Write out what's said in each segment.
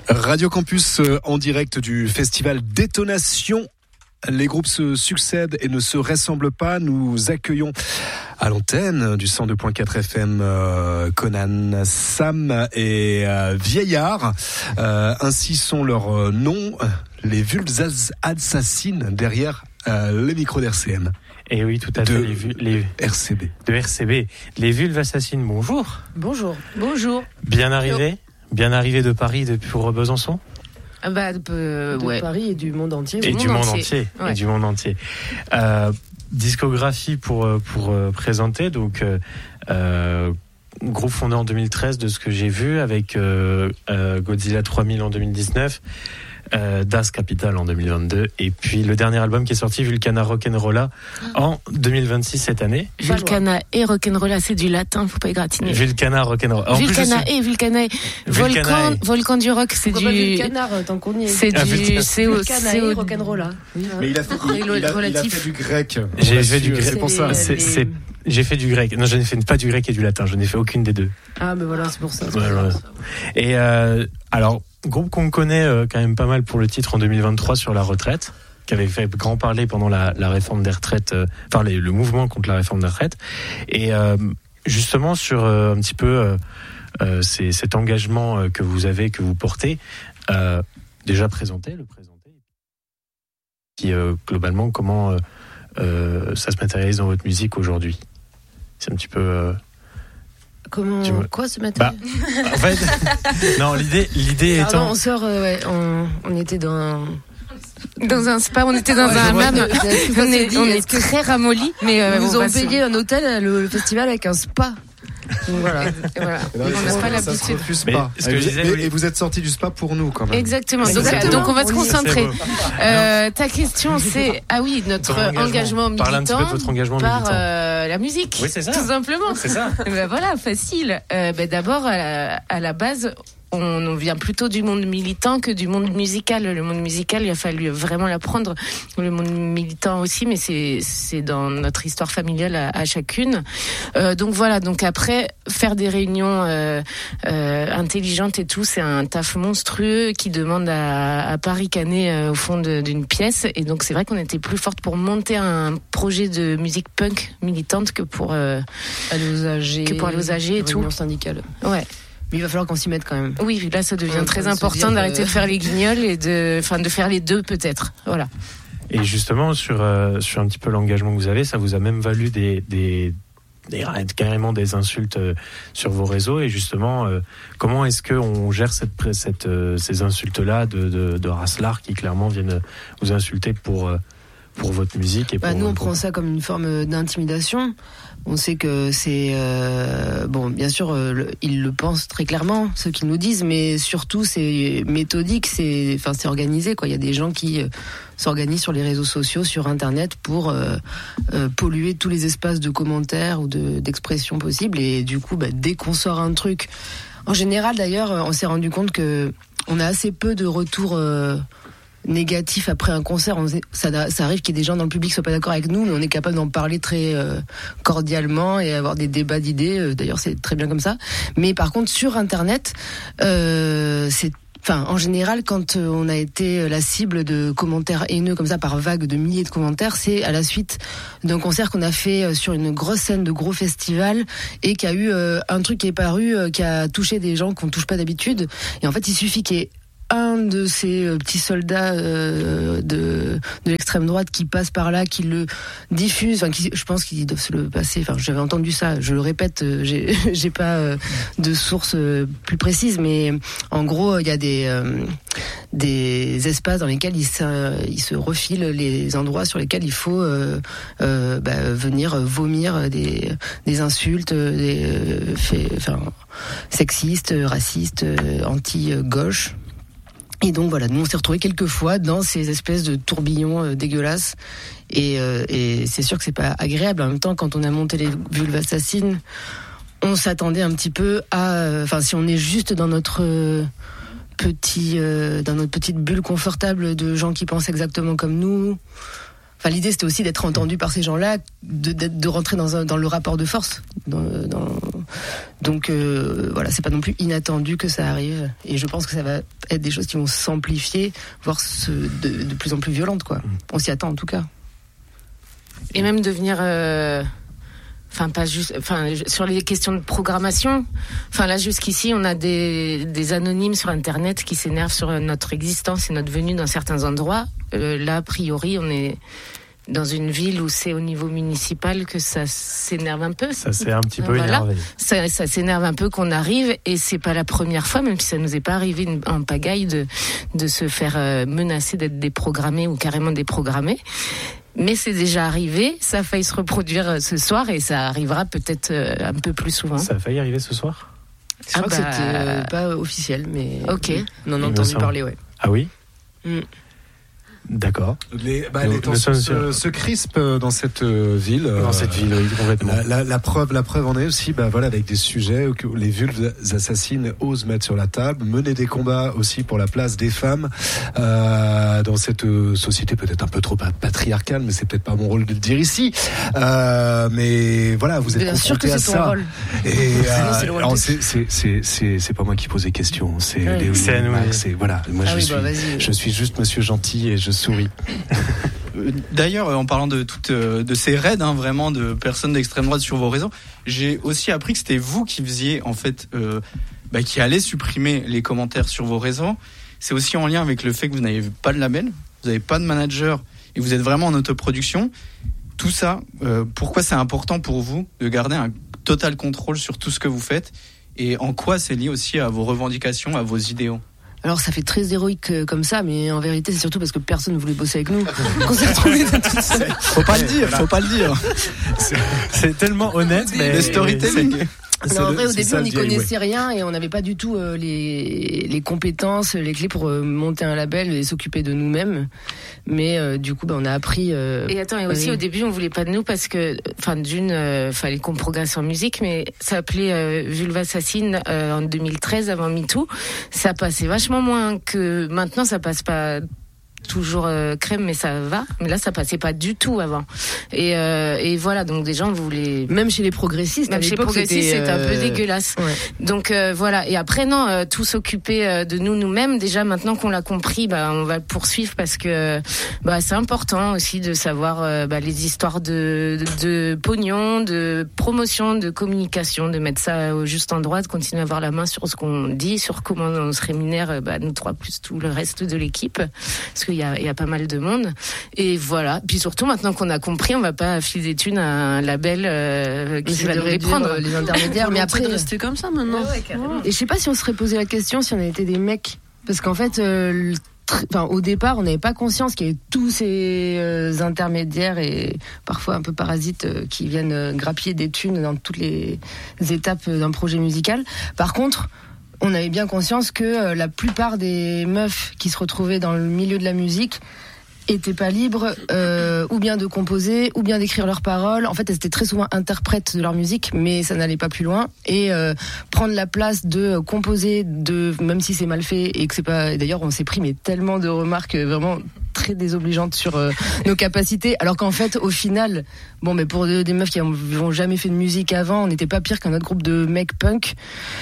Radio Campus en direct du festival Détonation. Les groupes se succèdent et ne se ressemblent pas. Nous accueillons à l'antenne du 102.4 FM Conan, Sam et Vieillard. Ainsi sont leurs noms, les Vulves Assassines derrière les micros d'RCM. Et oui, tout à fait. Les RCB. De RCB. Les Vulves Assassines, bonjour. Bonjour. Bonjour. Bien arrivé de Paris pour Besançon. De Paris et du monde entier. Et du monde entier. Ouais. Et du monde entier. Discographie pour présenter, donc groupe fondé en 2013 de ce que j'ai vu, avec Godzilla 3000 en 2019, Das Capital en 2022, et puis le dernier album qui est sorti, Vulcana Rock'n'Rolla, en 2026 cette année. Vulcana et Rock'n'Rolla, c'est du latin, faut pas égratiner. Vulcana Rock'n'Rolla. Vulcana. Volcan du rock, c'est du. Vulcanar, tant qu'on y est. C'est du. C'est Vulcana et Rock'n'Rolla. Mais il a fait du grec. J'ai fait du grec. C'est pour ça. J'ai fait du grec. Non, je n'ai fait pas du grec et du latin. Je n'ai fait aucune des deux. Ah, mais voilà, c'est pour ça. Et alors, groupe qu'on connaît quand même pas mal pour le titre en 2023 sur la retraite, qui avait fait grand parler pendant la réforme des retraites, le mouvement contre la réforme des retraites. Et justement sur un petit peu cet engagement que vous avez, que vous portez, déjà le présenter. Puis globalement, comment ça se matérialise dans votre musique aujourd'hui? C'est un petit peu... Quoi se matérialise? En fait, non, l'idée étant... on sort, on était dans un spa, on était dans un hammam. On est très ramollis, mais ils nous ont payé un hôtel, le festival, avec un spa. Donc voilà. On n'a pas l'habitude. Et vous êtes sortis du spa pour nous quand même. Exactement. Donc on va se concentrer. Ta question c'est notre engagement militant. Parle un petit peu de votre engagement militant. La musique. Oui, c'est ça. Tout simplement. C'est ça. Voilà, facile. D'abord à la base, on vient plutôt du monde militant que du monde musical. Le monde musical, il a fallu vraiment l'apprendre. Le monde militant aussi, mais c'est dans notre histoire familiale à chacune. Donc voilà. Donc après, faire des réunions intelligentes et tout, c'est un taf monstrueux qui demande à pas ricaner au fond d'une pièce. Et donc c'est vrai qu'on était plus forte pour monter un projet de musique punk militante que pour aller aux AG et tout. Syndicale. Ouais. Mais il va falloir qu'on s'y mette quand même. Oui, là ça devient très important d'arrêter de faire les guignols et de faire les deux peut-être. Voilà. Et justement sur un petit peu l'engagement que vous avez, ça vous a même valu carrément des insultes sur vos réseaux. Et justement, comment est-ce qu'on gère ces insultes-là de racelard qui clairement viennent vous insulter pour votre musique et nous on prend ça comme une forme d'intimidation. On sait que c'est bien sûr ils le pensent très clairement ceux qui nous disent, mais surtout c'est méthodique, c'est organisé quoi. Il y a des gens qui s'organisent sur les réseaux sociaux, sur internet pour polluer tous les espaces de commentaires ou d'expression possibles. Et du coup dès qu'on sort un truc, en général d'ailleurs on s'est rendu compte que on a assez peu de retours négatif après un concert. Ça arrive qu'il y ait des gens dans le public qui soient pas d'accord avec nous, mais on est capable d'en parler très cordialement et avoir des débats d'idées. D'ailleurs, c'est très bien comme ça. Mais par contre, sur Internet, en général, quand on a été la cible de commentaires haineux comme ça par vagues de milliers de commentaires, c'est à la suite d'un concert qu'on a fait sur une grosse scène de gros festival et qui a eu un truc qui est paru, qui a touché des gens qu'on touche pas d'habitude. Et en fait, il suffit qu'il y ait un de ces petits soldats de l'extrême droite qui passe par là, qui le diffuse, je pense qu'ils doivent se le passer. J'avais entendu ça, je le répète, j'ai pas de source plus précise, mais en gros, il y a des espaces dans lesquels ils se refilent les endroits sur lesquels il faut venir vomir des insultes, des faits, sexistes, racistes, anti-gauche. Et donc voilà, nous on s'est retrouvés quelques fois dans ces espèces de tourbillons dégueulasses. Et c'est sûr que c'est pas agréable. En même temps, quand on a monté les Vulves Assassines, on s'attendait un petit peu à... si on est juste dans notre petite bulle confortable de gens qui pensent exactement comme nous... l'idée c'était aussi d'être entendu par ces gens-là, de rentrer dans le rapport de force, Donc voilà, c'est pas non plus inattendu que ça arrive. Et je pense que ça va être des choses qui vont s'amplifier, voire de plus en plus violentes, quoi. On s'y attend en tout cas. Et même devenir... pas juste, sur les questions de programmation. Là, jusqu'ici, on a des anonymes sur Internet qui s'énervent sur notre existence et notre venue dans certains endroits. Là, a priori, on est dans une ville où c'est au niveau municipal que ça s'énerve un peu. Ça s'est un petit peu énervé. Ça s'énerve un peu qu'on arrive, et c'est pas la première fois, même si ça nous est pas arrivé en pagaille de se faire menacer d'être déprogrammé ou carrément déprogrammé. Mais c'est déjà arrivé, ça a failli se reproduire ce soir et ça arrivera peut-être un peu plus souvent. Ça a failli arriver ce soir ? Je crois que c'était pas officiel, mais ok. On en a entendu parler, ouais. Ah oui ? D'accord. Les tensions se crispent dans cette ville. Dans cette ville, oui, complètement. La preuve en est aussi, avec des sujets que les vulves assassines osent mettre sur la table, mener des combats aussi pour la place des femmes dans cette société peut-être un peu trop patriarcale, mais c'est peut-être pas mon rôle de le dire ici. Mais voilà, vous êtes confrontés à ça. Rôle. Et c'est pas moi qui pose les questions, c'est Léo, Max. Voilà, moi je suis juste Monsieur Gentil et je souris. D'ailleurs, en parlant de ces raids, vraiment de personnes d'extrême droite sur vos réseaux, j'ai aussi appris que c'était vous qui faisiez en fait, qui allez supprimer les commentaires sur vos réseaux. C'est aussi en lien avec le fait que vous n'avez pas de label, vous n'avez pas de manager et vous êtes vraiment en autoproduction. Tout ça, pourquoi c'est important pour vous de garder un total contrôle sur tout ce que vous faites, et en quoi c'est lié aussi à vos revendications, à vos idéaux? Alors ça fait très héroïque comme ça, mais en vérité c'est surtout parce que personne ne voulait bosser avec nous. On s'est retrouvés tout seul. Faut pas le dire. C'est tellement honnête, mais le storytelling. Non, en vrai, au début, on n'y connaissait rien et on n'avait pas du tout les compétences, les clés pour monter un label et s'occuper de nous-mêmes. Mais du coup, on a appris. Et attends, et aussi au début, on voulait pas de nous parce que, fallait qu'on progresse en musique, mais ça s'appelait Vulve Assassine en 2013, avant MeToo. Ça passait vachement moins que maintenant. Ça passe pas toujours crème, mais ça va. Mais là, ça passait pas du tout avant. Et voilà, donc des gens voulaient... Même chez les progressistes, c'était un peu dégueulasse. Ouais. Donc voilà. Et après, non, tout s'occuper de nous-mêmes. Déjà, maintenant qu'on l'a compris, on va le poursuivre parce que c'est important aussi de savoir les histoires de pognon, de promotion, de communication, de mettre ça au juste endroit, de continuer à avoir la main sur ce qu'on dit, sur comment on se rémunère, nous trois plus tout le reste de l'équipe. Parce que il y a pas mal de monde, et voilà. Puis surtout, maintenant qu'on a compris, on va pas filer des thunes à un label qui va nous les prendre, les intermédiaires. Mais après, rester comme ça maintenant. Et je sais pas si on se serait posé la question si on avait été des mecs, parce qu'en fait, au départ, on n'avait pas conscience qu'il y avait tous ces intermédiaires et parfois un peu parasites qui viennent grappiller des thunes dans toutes les étapes d'un projet musical. Par contre, on avait bien conscience que la plupart des meufs qui se retrouvaient dans le milieu de la musique étaient pas libres ou bien de composer ou bien d'écrire leurs paroles. En fait, elles étaient très souvent interprètes de leur musique, mais ça n'allait pas plus loin. Et prendre la place de composer, même si c'est mal fait et que c'est pas... D'ailleurs, on s'est pris tellement de remarques vraiment très désobligeantes sur nos capacités, alors qu'en fait, au final, pour des meufs qui n'ont jamais fait de musique avant, on n'était pas pire qu'un autre groupe de mecs punk.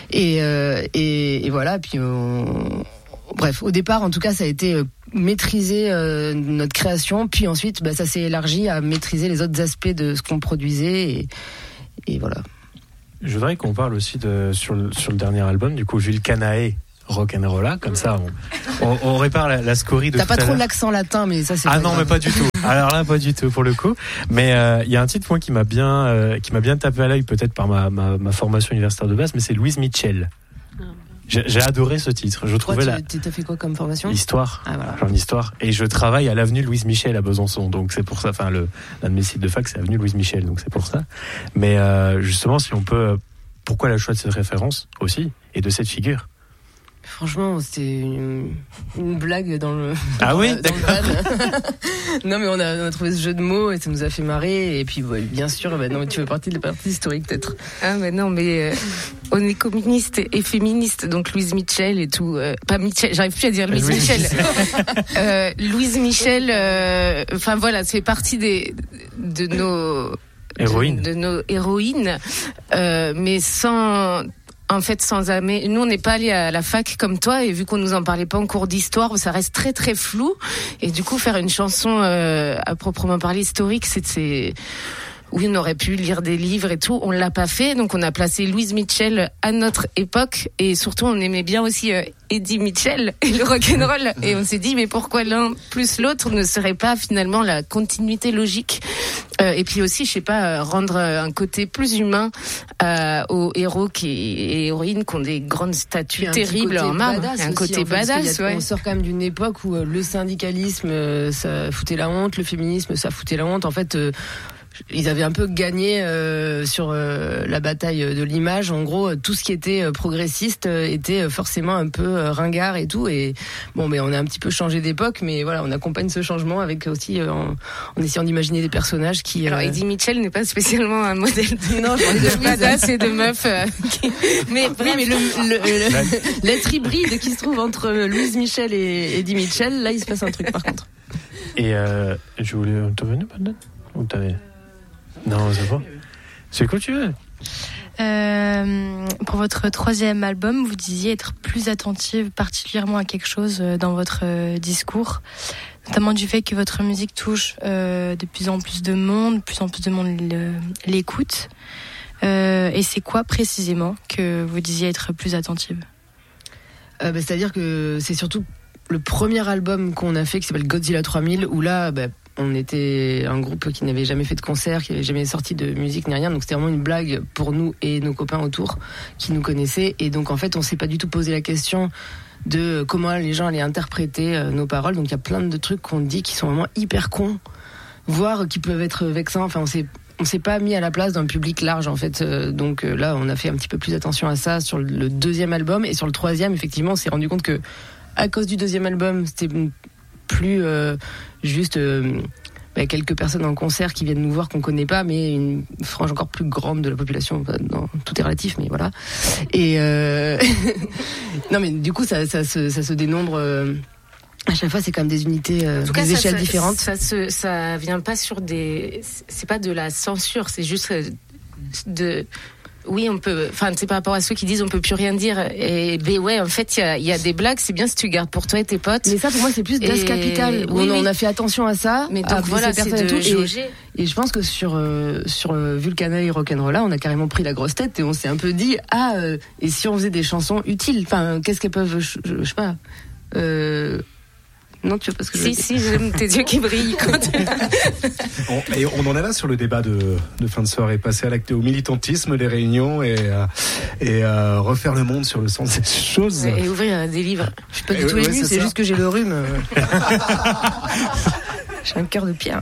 Et voilà. Puis bref, au départ, en tout cas, ça a été maîtriser notre création, puis ensuite, ça s'est élargi à maîtriser les autres aspects de ce qu'on produisait, et voilà. Je voudrais qu'on parle aussi sur le dernier album, du coup, Jules Canaé, Rock'n'Rolla, comme ça on répare la scorie de. T'as pas trop l'accent latin, mais ça c'est. Ah non, mais pas du tout. Alors là, pas du tout pour le coup. Mais il y a un titre moi qui m'a bien tapé à l'œil, peut-être par ma formation universitaire de base, mais c'est Louise Michel. J'ai adoré ce titre. Je trouvais t'as fait quoi comme formation? Histoire. Ah, voilà. Genre histoire. Et je travaille à l'avenue Louise Michel à Besançon. Donc c'est pour ça. Enfin, l'un de mes sites de fac, c'est avenue Louise Michel. Donc c'est pour ça. Mais justement, si on peut, pourquoi le choix de cette référence aussi et de cette figure? Franchement, c'était une blague dans le. Ah oui, d'accord. Non, mais on a trouvé ce jeu de mots et ça nous a fait marrer. Et puis, bien sûr, non, tu fais partie de la partie historique, peut-être. Ah, mais non, mais on est communiste et féministe, donc Louise Michel et tout. Pas Michel, j'arrive plus à dire Louise Michel. Louise Michel, voilà, c'est partie de nos de nos héroïnes, mais sans amener. Nous, on n'est pas allés à la fac comme toi, et vu qu'on nous en parlait pas en cours d'histoire, ça reste très très flou. Et du coup, faire une chanson à proprement parler historique, oui, on aurait pu lire des livres et tout, on l'a pas fait, donc on a placé Louise Mitchell à notre époque, et surtout on aimait bien aussi Eddie Mitchell et le rock'n'roll, et on s'est dit mais pourquoi l'un plus l'autre ne serait pas finalement la continuité logique, et puis aussi je sais pas, rendre un côté plus humain aux héros et héroïnes qui ont des grandes statues terribles en marbre, un côté badass. On sort quand même d'une époque où le syndicalisme ça foutait la honte, le féminisme ça foutait la honte, en fait. Ils avaient un peu gagné sur la bataille de l'image. En gros, tout ce qui était progressiste était forcément un peu ringard et tout. Et bon, mais on a un petit peu changé d'époque, mais voilà, on accompagne ce changement avec aussi en essayant d'imaginer des personnages qui. Alors, Eddie Mitchell n'est pas spécialement un modèle de badass et de meuf. Mais l'être hybride qui se trouve entre Louise Mitchell et Eddie Mitchell, là, il se passe un truc par contre. Et je voulais intervenir maintenant. Ou t'avais. Non, c'est pas. C'est quoi tu veux. Pour votre 3e album, vous disiez être plus attentive particulièrement à quelque chose dans votre discours, notamment du fait que votre musique touche de plus en plus de monde l'écoute. Et c'est quoi précisément que vous disiez être plus attentive ? C'est-à-dire que c'est surtout le premier album qu'on a fait qui s'appelle Godzilla 3000, où là... on était un groupe qui n'avait jamais fait de concert, qui n'avait jamais sorti de musique ni rien, donc c'était vraiment une blague pour nous et nos copains autour qui nous connaissaient, et donc en fait on s'est pas du tout posé la question de comment les gens allaient interpréter nos paroles, donc il y a plein de trucs qu'on dit qui sont vraiment hyper cons, voire qui peuvent être vexants, enfin on s'est pas mis à la place d'un public large en fait, donc là on a fait un petit peu plus attention à ça sur le 2e album, et sur le 3e effectivement on s'est rendu compte que à cause du 2e album c'était plus juste quelques personnes en concert qui viennent nous voir qu'on connaît pas, mais une frange encore plus grande de la population. Tout est relatif, mais voilà. Et non, mais du coup, ça se dénombre. À chaque fois, c'est quand même des unités, des échelles différentes. Ça vient pas sur des. C'est pas de la censure, c'est juste de. Oui, on peut. Enfin, c'est par rapport à ceux qui disent on peut plus rien dire. Et ouais, en fait, il y a des blagues. C'est bien si tu gardes pour toi et tes potes. Mais ça, pour moi, c'est plus Das Capital. On a fait attention à ça. Mais donc voilà, c'est de jauger. Et je pense que sur Vulcana Rock'n'Rolla, on a carrément pris la grosse tête et on s'est un peu dit et si on faisait des chansons utiles. Enfin, qu'est-ce qu'elles peuvent, je sais pas. Non, tu vois pas ce que je veux dire. Si, j'aime tes yeux qui brillent. Et on en est là sur le débat de fin de soirée, passer au militantisme, les réunions et refaire le monde sur le sens des choses. Et ouvrir des livres. Je suis pas du tout émue, c'est juste que j'ai le rhume. J'ai un cœur de pierre.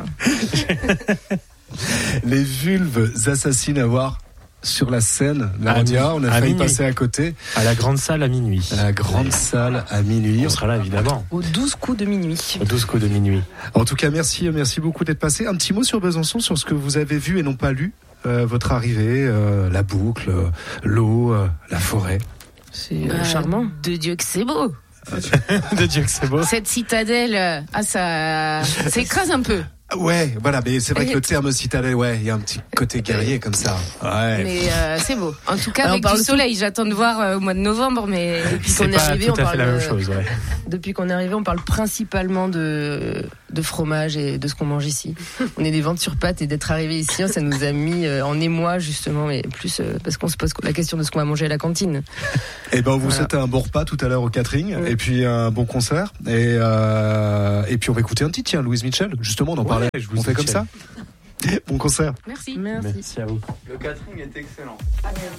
Les vulves assassines à voir sur la scène, on a failli passer à côté. À la grande salle à minuit. À la grande salle à minuit. On sera là évidemment. Aux 12 coups de minuit. Aux 12 coups de minuit. En tout cas, merci beaucoup d'être passé. Un petit mot sur Besançon, sur ce que vous avez vu et non pas lu, votre arrivée, la boucle, l'eau, la forêt. C'est charmant. De Dieu que c'est beau. De Dieu que c'est beau. Cette citadelle, ça écrase un peu. Ouais, voilà, mais c'est vrai que le terme citadelle, ouais, il y a un petit côté guerrier comme ça. Ouais. Mais c'est beau. En tout cas, avec du soleil, j'attends de voir au mois de novembre, mais depuis qu'on est arrivé, on parle la même chose, ouais. Depuis qu'on est arrivé, on parle principalement de fromage et de ce qu'on mange ici. On est des ventes sur pattes, et d'être arrivé ici, ça nous a mis en émoi justement, mais plus parce qu'on se pose la question de ce qu'on va manger à la cantine. Et ben, on vous souhaite un bon repas tout à l'heure au catering, et puis un bon concert, et puis on va écouter un titre, tiens, Louise Mitchell, justement, on en parlait. On fait comme ça. Bon concert. Merci. Merci à vous. Le catering est excellent.